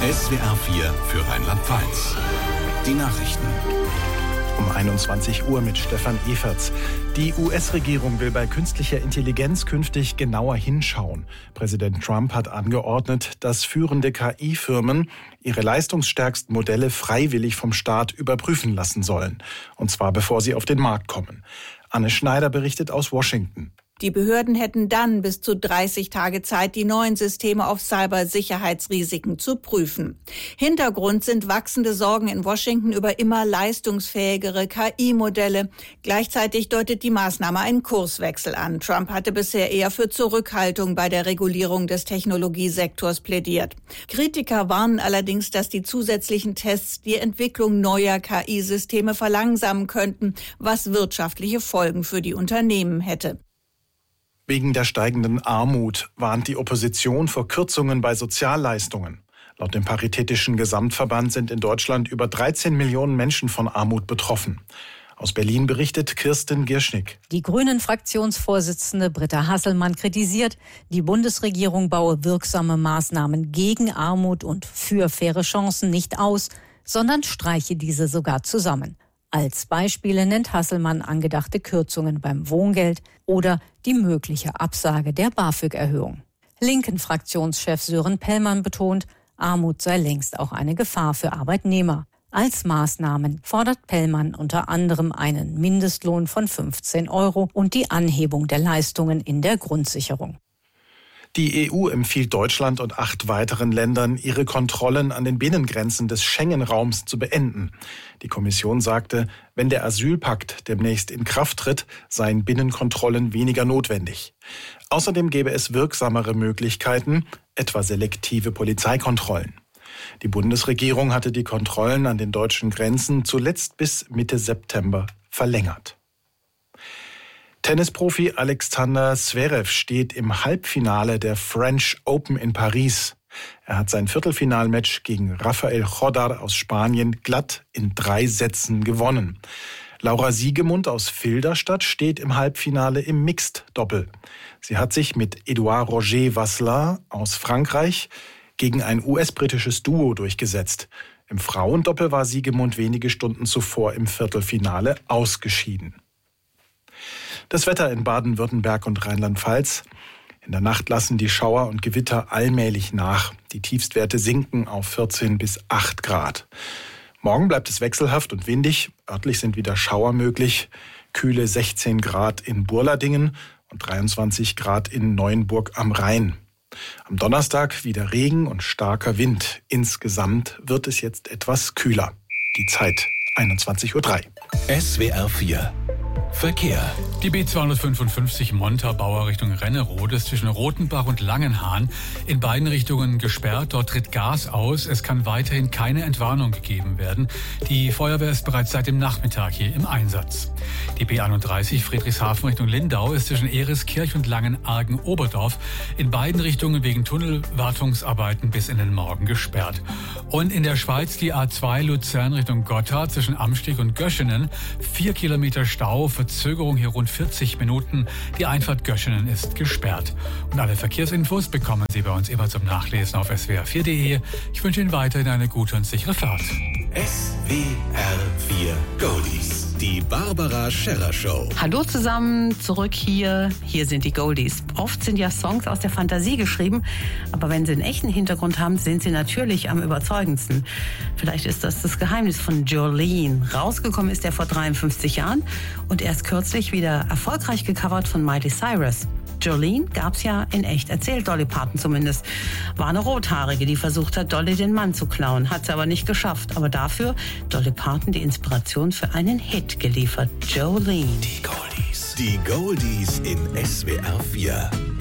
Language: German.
SWR 4 für Rheinland-Pfalz. Die Nachrichten. Um 21 Uhr mit Stefan Eferts. Die US-Regierung will bei künstlicher Intelligenz künftig genauer hinschauen. Präsident Trump hat angeordnet, dass führende KI-Firmen ihre leistungsstärksten Modelle freiwillig vom Staat überprüfen lassen sollen. Und zwar bevor sie auf den Markt kommen. Anne Schneider berichtet aus Washington. Die Behörden hätten dann bis zu 30 Tage Zeit, die neuen Systeme auf Cybersicherheitsrisiken zu prüfen. Hintergrund sind wachsende Sorgen in Washington über immer leistungsfähigere KI-Modelle. Gleichzeitig deutet die Maßnahme einen Kurswechsel an. Trump hatte bisher eher für Zurückhaltung bei der Regulierung des Technologiesektors plädiert. Kritiker warnen allerdings, dass die zusätzlichen Tests die Entwicklung neuer KI-Systeme verlangsamen könnten, was wirtschaftliche Folgen für die Unternehmen hätte. Wegen der steigenden Armut warnt die Opposition vor Kürzungen bei Sozialleistungen. Laut dem Paritätischen Gesamtverband sind in Deutschland über 13 Millionen Menschen von Armut betroffen. Aus Berlin berichtet Kirsten Gierschnick. Die Grünen-Fraktionsvorsitzende Britta Hasselmann kritisiert, die Bundesregierung baue wirksame Maßnahmen gegen Armut und für faire Chancen nicht aus, sondern streiche diese sogar zusammen. Als Beispiele nennt Hasselmann angedachte Kürzungen beim Wohngeld oder die mögliche Absage der BAföG-Erhöhung. Linken-Fraktionschef Sören Pellmann betont, Armut sei längst auch eine Gefahr für Arbeitnehmer. Als Maßnahmen fordert Pellmann unter anderem einen Mindestlohn von 15 € und die Anhebung der Leistungen in der Grundsicherung. Die EU empfiehlt Deutschland und 8 weiteren Ländern, ihre Kontrollen an den Binnengrenzen des Schengen-Raums zu beenden. Die Kommission sagte, wenn der Asylpakt demnächst in Kraft tritt, seien Binnenkontrollen weniger notwendig. Außerdem gäbe es wirksamere Möglichkeiten, etwa selektive Polizeikontrollen. Die Bundesregierung hatte die Kontrollen an den deutschen Grenzen zuletzt bis Mitte September verlängert. Tennisprofi Alexander Zverev steht im Halbfinale der French Open in Paris. Er hat sein Viertelfinalmatch gegen Rafael Chodar aus Spanien glatt in 3 Sätzen gewonnen. Laura Siegemund aus Filderstadt steht im Halbfinale im Mixed-Doppel. Sie hat sich mit Edouard Roger Vasselin aus Frankreich gegen ein US-britisches Duo durchgesetzt. Im Frauendoppel war Siegemund wenige Stunden zuvor im Viertelfinale ausgeschieden. Das Wetter in Baden-Württemberg und Rheinland-Pfalz. In der Nacht lassen die Schauer und Gewitter allmählich nach. Die Tiefstwerte sinken auf 14 bis 8 Grad. Morgen bleibt es wechselhaft und windig. Örtlich sind wieder Schauer möglich. Kühle 16 Grad in Burladingen und 23 Grad in Neuenburg am Rhein. Am Donnerstag wieder Regen und starker Wind. Insgesamt wird es jetzt etwas kühler. Die Zeit 21:03 Uhr. SWR 4 Verkehr. Die B255 Montabaur Richtung Rennerode ist zwischen Rothenbach und Langenhahn in beiden Richtungen gesperrt. Dort tritt Gas aus. Es kann weiterhin keine Entwarnung gegeben werden. Die Feuerwehr ist bereits seit dem Nachmittag hier im Einsatz. Die B31 Friedrichshafen Richtung Lindau ist zwischen Ereskirch und Langenargen-Oberdorf in beiden Richtungen wegen Tunnelwartungsarbeiten bis in den Morgen gesperrt. Und in der Schweiz die A2 Luzern Richtung Gotthard zwischen Amsteg und Göschenen 4 Kilometer Stau, Verzögerung hier rund 40 Minuten. Die Einfahrt Göschenen ist gesperrt. Und alle Verkehrsinfos bekommen Sie bei uns immer zum Nachlesen auf swr4.de. Ich wünsche Ihnen weiterhin eine gute und sichere Fahrt. SWR 4 Goldies. Die Barbara Scherrer Show. Hallo zusammen, zurück hier. Hier sind die Goldies. Oft sind ja Songs aus der Fantasie geschrieben, aber wenn sie einen echten Hintergrund haben, sind sie natürlich am überzeugendsten. Vielleicht ist das das Geheimnis von Jolene. Rausgekommen ist er vor 53 Jahren und erst kürzlich wieder erfolgreich gecovert von Miley Cyrus. Jolene gab's ja in echt, erzählt Dolly Parton zumindest. War eine Rothaarige, die versucht hat, Dolly den Mann zu klauen. Hat sie aber nicht geschafft. Aber dafür Dolly Parton die Inspiration für einen Hit geliefert. Jolene. Die Goldies. Die Goldies in SWR 4.